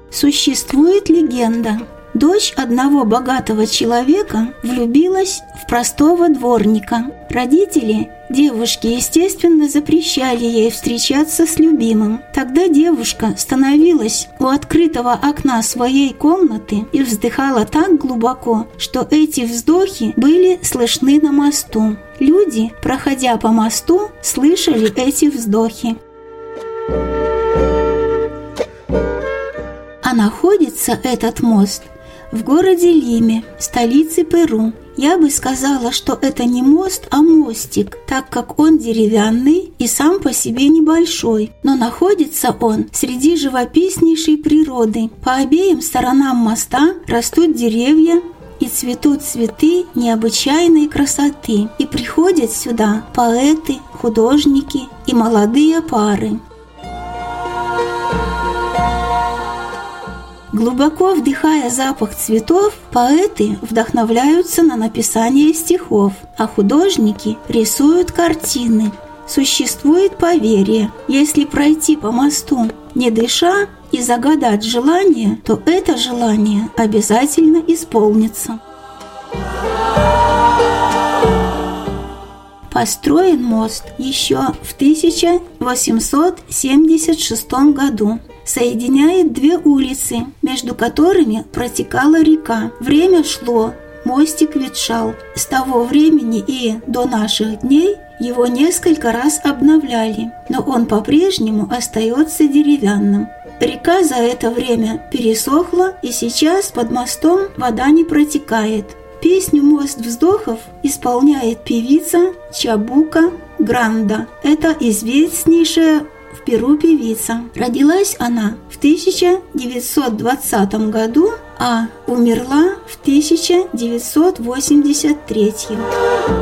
Существует легенда. Дочь одного богатого человека влюбилась в простого дворника. Родители девушки, естественно, запрещали ей встречаться с любимым. Тогда девушка становилась у открытого окна своей комнаты и вздыхала так глубоко, что эти вздохи были слышны на мосту. Люди, проходя по мосту, слышали эти вздохи. А находится этот мост в городе Лиме, столице Перу. Я бы сказала, что это не мост, а мостик, так как он деревянный и сам по себе небольшой, но находится он среди живописнейшей природы. По обеим сторонам моста растут деревья и цветут цветы необычайной красоты, и приходят сюда поэты, художники и молодые пары. Глубоко вдыхая запах цветов, поэты вдохновляются на написание стихов, а художники рисуют картины. Существует поверье: если пройти по мосту, не дыша, и загадать желание, то это желание обязательно исполнится. Построен мост еще в 1876 году. Соединяет две улицы, между которыми протекала река. Время шло, мостик ветшал. С того времени и до наших дней его несколько раз обновляли, но он по-прежнему остается деревянным. Река за это время пересохла, и сейчас под мостом вода не протекает. Песню «Мост вздохов» исполняет певица Чабука Гранда. Это известнейшая в Перу певица. Родилась она в 1920 году, а умерла в 1983.